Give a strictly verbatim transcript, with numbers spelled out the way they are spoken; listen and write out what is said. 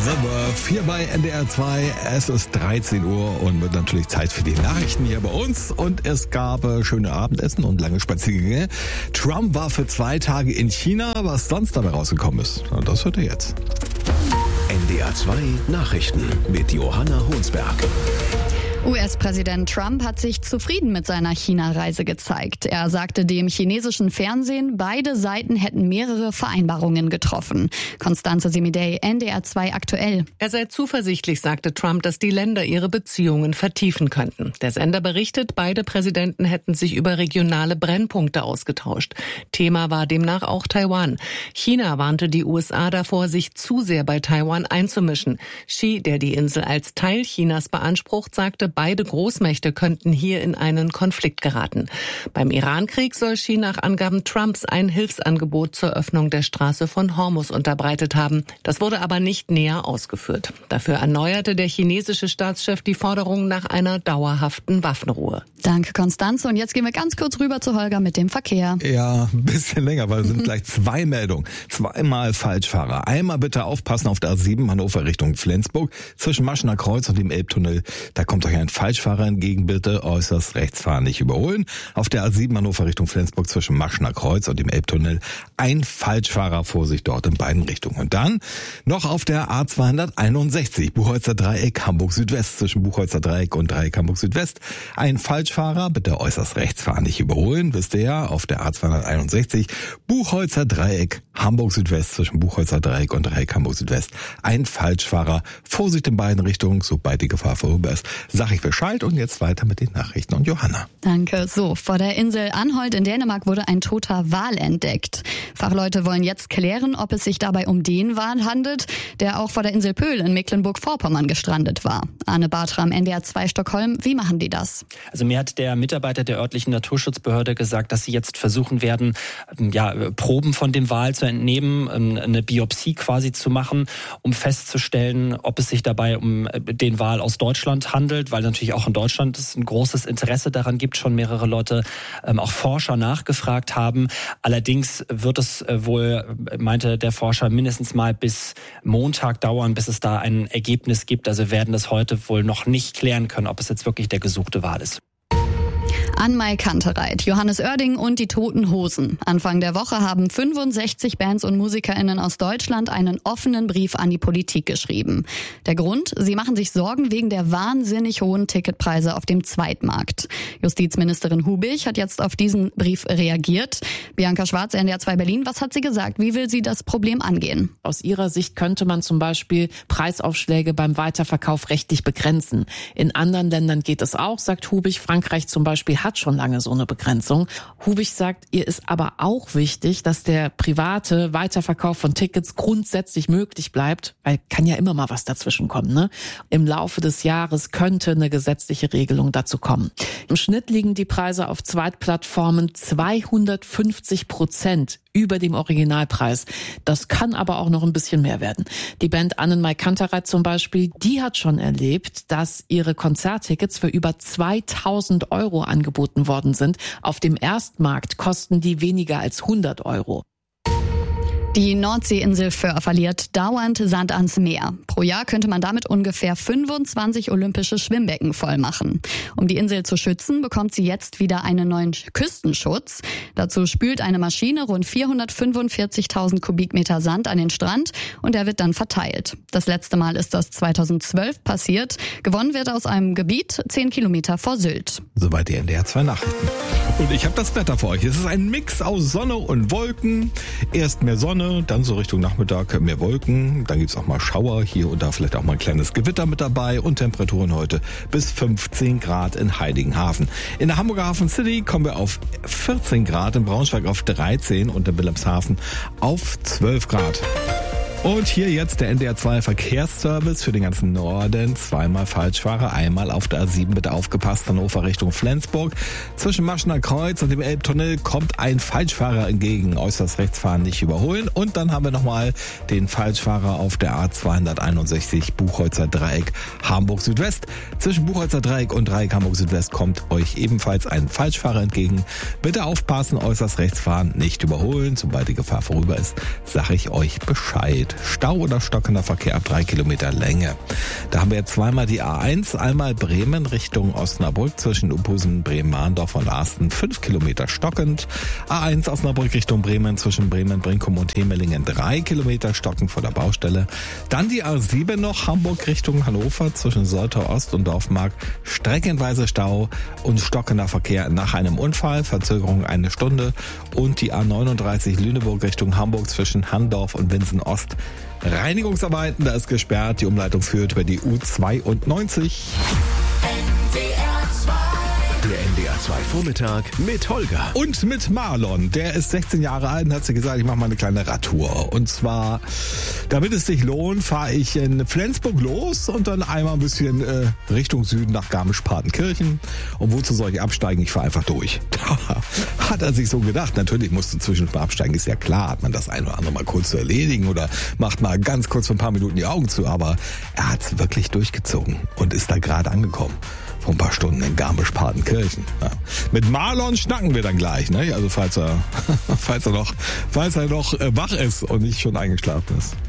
The Worth hier bei N D R zwei. Es ist dreizehn Uhr und wird natürlich Zeit für die Nachrichten hier bei uns. Und es gab äh, schöne Abendessen und lange Spaziergänge. Trump war für zwei Tage in China. Was sonst dabei rausgekommen ist, das hört ihr jetzt. N D R zwei Nachrichten mit Johanna Honsberg. U S-Präsident Trump hat sich zufrieden mit seiner China-Reise gezeigt. Er sagte dem chinesischen Fernsehen, beide Seiten hätten mehrere Vereinbarungen getroffen. Constanze Semidey, N D R zwei aktuell. Er sei zuversichtlich, sagte Trump, dass die Länder ihre Beziehungen vertiefen könnten. Der Sender berichtet, beide Präsidenten hätten sich über regionale Brennpunkte ausgetauscht. Thema war demnach auch Taiwan. China warnte die U S A davor, sich zu sehr bei Taiwan einzumischen. Xi, der die Insel als Teil Chinas beansprucht, sagte, beide Großmächte könnten hier in einen Konflikt geraten. Beim Irankrieg soll Xi nach Angaben Trumps ein Hilfsangebot zur Öffnung der Straße von Hormuz unterbreitet haben. Das wurde aber nicht näher ausgeführt. Dafür erneuerte der chinesische Staatschef die Forderung nach einer dauerhaften Waffenruhe. Danke, Constanze. Und jetzt gehen wir ganz kurz rüber zu Holger mit dem Verkehr. Ja, ein bisschen länger, weil es sind gleich zwei Meldungen. Zweimal Falschfahrer. Einmal bitte aufpassen auf der A sieben Hannover Richtung Flensburg zwischen Maschener Kreuz und dem Elbtunnel. Da kommt euch ein Falschfahrer entgegen, bitte äußerst rechts fahren, nicht überholen. Auf der A sieben Hannover Richtung Flensburg zwischen Maschener Kreuz und dem Elbtunnel ein Falschfahrer, Vorsicht dort in beiden Richtungen. Und dann noch auf der A zweihunderteinundsechzig Buchholzer Dreieck Hamburg Südwest zwischen Buchholzer Dreieck und Dreieck Hamburg Südwest ein Falschfahrer, bitte äußerst rechts fahren, nicht überholen. Wisst ihr ja, auf der A zweihunderteinundsechzig Buchholzer Dreieck Hamburg Südwest zwischen Buchholzer Dreieck und Dreieck Hamburg Südwest ein Falschfahrer, Vorsicht in beiden Richtungen, sobald die Gefahr vorüber ist. Sag ich Bescheid und jetzt weiter mit den Nachrichten und Johanna. Danke. So, vor der Insel Anholt in Dänemark wurde ein toter Wal entdeckt. Fachleute wollen jetzt klären, ob es sich dabei um den Wal handelt, der auch vor der Insel Pöhl in Mecklenburg-Vorpommern gestrandet war. Arne Bartram, N D R zwei Stockholm. Wie machen die das? Also mir hat der Mitarbeiter der örtlichen Naturschutzbehörde gesagt, dass sie jetzt versuchen werden, ja, Proben von dem Wal zu entnehmen, eine Biopsie quasi zu machen, um festzustellen, ob es sich dabei um den Wal aus Deutschland handelt, weil natürlich auch in Deutschland es ein großes Interesse daran gibt, schon mehrere Leute, ähm, auch Forscher nachgefragt haben. Allerdings wird es äh, wohl, meinte der Forscher, mindestens mal bis Montag dauern, bis es da ein Ergebnis gibt. Also wir werden das heute wohl noch nicht klären können, ob es jetzt wirklich der gesuchte Wal ist. Anmai Kantereit, Johannes Oerding und die Toten Hosen. Anfang der Woche haben fünfundsechzig Bands und MusikerInnen aus Deutschland einen offenen Brief an die Politik geschrieben. Der Grund? Sie machen sich Sorgen wegen der wahnsinnig hohen Ticketpreise auf dem Zweitmarkt. Justizministerin Hubich hat jetzt auf diesen Brief reagiert. Bianca Schwarz, N D R zwei Berlin, was hat sie gesagt? Wie will sie das Problem angehen? Aus ihrer Sicht könnte man zum Beispiel Preisaufschläge beim Weiterverkauf rechtlich begrenzen. In anderen Ländern geht es auch, sagt Hubich. Frankreich zum Beispiel hat schon lange so eine Begrenzung. Hubich sagt, ihr ist aber auch wichtig, dass der private Weiterverkauf von Tickets grundsätzlich möglich bleibt, weil kann ja immer mal was dazwischen kommen, ne? Im Laufe des Jahres könnte eine gesetzliche Regelung dazu kommen. Im Schnitt liegen die Preise auf Zweitplattformen zweihundertfünfzig Prozent über dem Originalpreis. Das kann aber auch noch ein bisschen mehr werden. Die Band Annenmai Kantereit zum Beispiel, die hat schon erlebt, dass ihre Konzerttickets für über zweitausend Euro angeboten worden sind. Auf dem Erstmarkt kosten die weniger als hundert Euro. Die Nordseeinsel Föhr verliert dauernd Sand ans Meer. Pro Jahr könnte man damit ungefähr fünfundzwanzig olympische Schwimmbecken voll machen. Um die Insel zu schützen, bekommt sie jetzt wieder einen neuen Küstenschutz. Dazu spült eine Maschine rund vierhundertfünfundvierzigtausend Kubikmeter Sand an den Strand und der wird dann verteilt. Das letzte Mal ist das zweitausendzwölf passiert. Gewonnen wird aus einem Gebiet zehn Kilometer vor Sylt. Soweit die N D R zwei Nachrichten. Und ich habe das Wetter für euch. Es ist ein Mix aus Sonne und Wolken. Erst mehr Sonne, dann so Richtung Nachmittag mehr Wolken. Dann gibt's auch mal Schauer, hier und da vielleicht auch mal ein kleines Gewitter mit dabei. Und Temperaturen heute bis fünfzehn Grad in Heiligenhafen. In der Hamburger Hafen City kommen wir auf vierzehn Grad, in Braunschweig auf dreizehn und in Wilhelmshaven auf zwölf Grad. Und hier jetzt der N D R zwei Verkehrsservice für den ganzen Norden. Zweimal Falschfahrer, einmal auf der A sieben, bitte aufgepasst, Hannover Richtung Flensburg. Zwischen Maschener Kreuz und dem Elbtunnel kommt ein Falschfahrer entgegen. Äußerst rechts fahren, nicht überholen. Und dann haben wir nochmal den Falschfahrer auf der A zweihunderteinundsechzig Buchholzer Dreieck Hamburg Südwest. Zwischen Buchholzer Dreieck und Dreieck Hamburg Südwest kommt euch ebenfalls ein Falschfahrer entgegen. Bitte aufpassen, äußerst rechts fahren, nicht überholen. Sobald die Gefahr vorüber ist, sage ich euch Bescheid. steht. Stau oder stockender Verkehr ab drei Kilometer Länge. Da haben wir jetzt zweimal die A eins, einmal Bremen Richtung Osnabrück zwischen Uphusen, Bremen-Mahndorf und Arsten, fünf Kilometer stockend. A eins Osnabrück Richtung Bremen zwischen Bremen, Brinkum und Hemelingen, drei Kilometer stockend vor der Baustelle. Dann die A sieben noch, Hamburg Richtung Hannover zwischen Soltau Ost und Dorfmark, streckenweise Stau und stockender Verkehr nach einem Unfall, Verzögerung eine Stunde. Und die A neununddreißig Lüneburg Richtung Hamburg zwischen Handorf und Winsen Ost. Reinigungsarbeiten, da ist gesperrt. Die Umleitung führt über die U zweiundneunzig. Der N D R zwei Vormittag mit Holger. Und mit Marlon. Der ist sechzehn Jahre alt und hat sich gesagt, ich mache mal eine kleine Radtour. Und zwar, damit es sich lohnt, fahre ich in Flensburg los und dann einmal ein bisschen äh, Richtung Süden nach Garmisch-Partenkirchen. Und wozu soll ich absteigen? Ich fahre einfach durch. Hat er sich so gedacht. Natürlich musst du zwischendurch absteigen, ist ja klar. Hat man das ein oder andere mal kurz zu erledigen oder macht mal ganz kurz für ein paar Minuten die Augen zu. Aber er hat es wirklich durchgezogen und ist da gerade angekommen. Vor ein paar Stunden in Garmisch-Partenkirchen. Ja. Mit Marlon schnacken wir dann gleich, ne? Also falls er, falls er noch, falls er noch wach ist und nicht schon eingeschlafen ist.